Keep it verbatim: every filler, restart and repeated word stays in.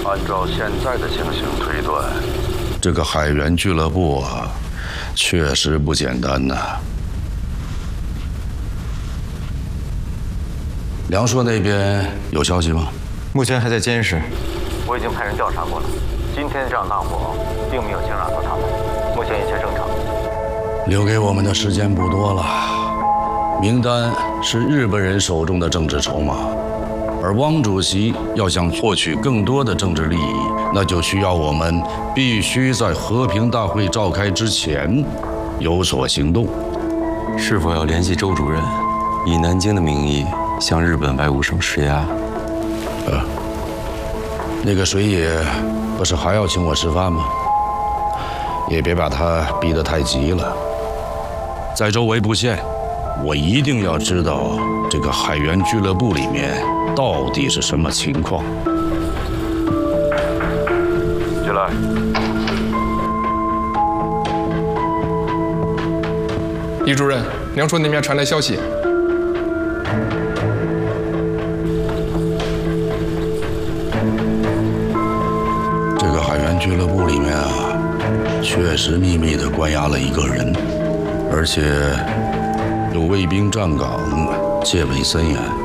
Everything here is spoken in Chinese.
按照现在的情形推断，这个海员俱乐部啊，确实不简单呐。梁硕那边有消息吗？ 目前还在监视。 我已经派人调查过了，今天这场大火并没有惊扰到他们，目前一切正常。 留给我们的时间不多了。名单是日本人手中的政治筹码，而汪主席要想获取更多的政治利益，那就需要我们必须在和平大会召开之前有所行动。 是否要联系周主任，以南京的名义向日本外务省施压？ 呃，那个水野不是还要请我吃饭吗？也别把他逼得太急了。在周围布线，我一定要知道这个海员俱乐部里面到底是什么情况。进来。 李主任，梁硕那边传来消息。 这个海员俱乐部里面啊，确实秘密地关押了一个人，而且有卫兵站岗，戒备森严。